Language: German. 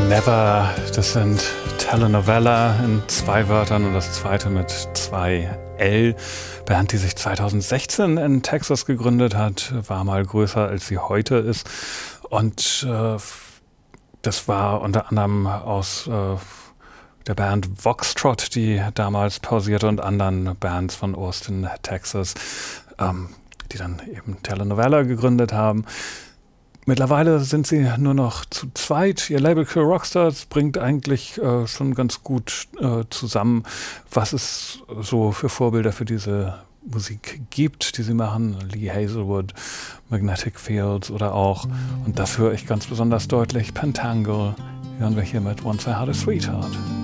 Never, das sind Telenovela in 2 Wörtern und das zweite mit 2 L. Band, die sich 2016 in Texas gegründet hat, war mal größer als sie heute ist. Und das war unter anderem aus der Band Voxtrot, die damals pausierte, und anderen Bands von Austin, Texas, die dann eben Telenovela gegründet haben. Mittlerweile sind sie nur noch zu zweit. Ihr Label Kill Rockstars bringt eigentlich schon ganz gut zusammen, was es so für Vorbilder für diese Musik gibt, die sie machen. Lee Hazelwood, Magnetic Fields oder auch, und das höre ich ganz besonders deutlich, Pentangle. Hören wir hier mit Once I Had a Sweetheart.